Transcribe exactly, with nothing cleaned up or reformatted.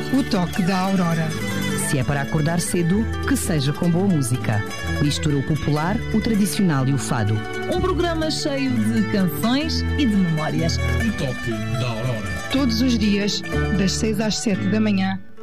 O toque da aurora. Se é para acordar cedo, que seja com boa música. Mistura o popular, o tradicional e o fado. Um programa cheio de canções e de memórias. O toque da aurora. Todos os dias, das seis às sete da manhã,